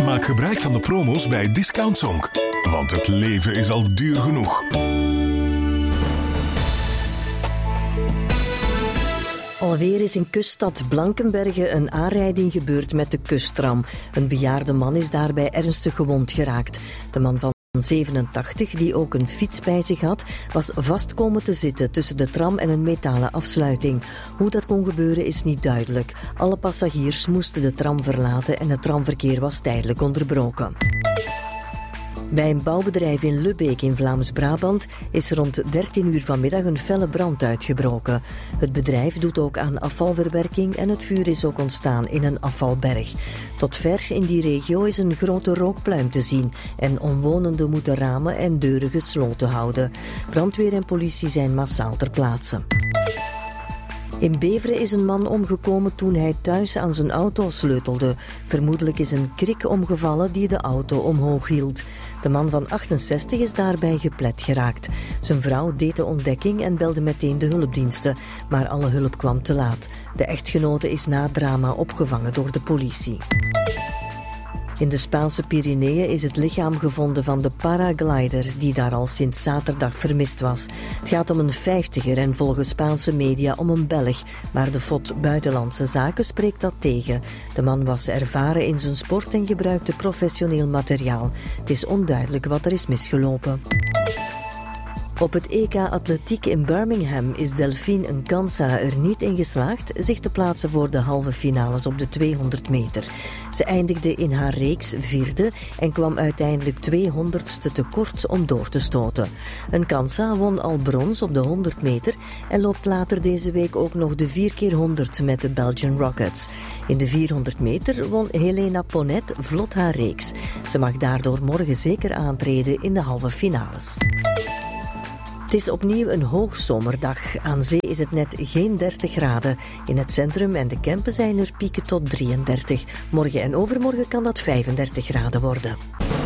Maak gebruik van de promo's bij Discount Zonk. Want het leven is al duur genoeg. Alweer is in kuststad Blankenberge een aanrijding gebeurd met de kusttram. Een bejaarde man is daarbij ernstig gewond geraakt. De man van 87, die ook een fiets bij zich had, was vast komen te zitten tussen de tram en een metalen afsluiting. Hoe dat kon gebeuren is niet duidelijk. Alle passagiers moesten de tram verlaten en het tramverkeer was tijdelijk onderbroken. Bij een bouwbedrijf in Lubbeek in Vlaams-Brabant is rond 13 uur vanmiddag een felle brand uitgebroken. Het bedrijf doet ook aan afvalverwerking en het vuur is ook ontstaan in een afvalberg. Tot ver in die regio is een grote rookpluim te zien en omwonenden moeten ramen en deuren gesloten houden. Brandweer en politie zijn massaal ter plaatse. In Beveren is een man omgekomen toen hij thuis aan zijn auto sleutelde. Vermoedelijk is een krik omgevallen die de auto omhoog hield. De man van 68 is daarbij geplet geraakt. Zijn vrouw deed de ontdekking en belde meteen de hulpdiensten. Maar alle hulp kwam te laat. De echtgenote is na het drama opgevangen door de politie. In de Spaanse Pyreneeën is het lichaam gevonden van de paraglider die daar al sinds zaterdag vermist was. Het gaat om een 50er en volgens Spaanse media om een Belg, maar de FOD Buitenlandse Zaken spreekt dat tegen. De man was ervaren in zijn sport en gebruikte professioneel materiaal. Het is onduidelijk wat er is misgelopen. Op het EK Atletiek in Birmingham is Delphine Nkansa er niet in geslaagd zich te plaatsen voor de halve finales op de 200 meter. Ze eindigde in haar reeks vierde en kwam uiteindelijk 200ste tekort om door te stoten. Nkansa won al brons op de 100 meter en loopt later deze week ook nog de 4x100 met de Belgian Rockets. In de 400 meter won Helena Ponet vlot haar reeks. Ze mag daardoor morgen zeker aantreden in de halve finales. Het is opnieuw een hoogzomerdag. Aan zee is het net geen 30 graden. In het centrum en de Kempen zijn er pieken tot 33. Morgen en overmorgen kan dat 35 graden worden.